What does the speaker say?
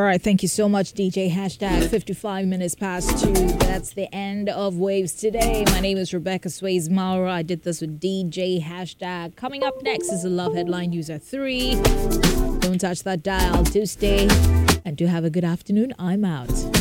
right, thank you so much, DJ. Hashtag 55 minutes past 2. That's the end of Waves today. My name is Rebecca Sways Maura. I did this with DJ Hashtag. Coming up next is the Love Headline User 3. Don't touch that dial. Do stay and do have a good afternoon. I'm out.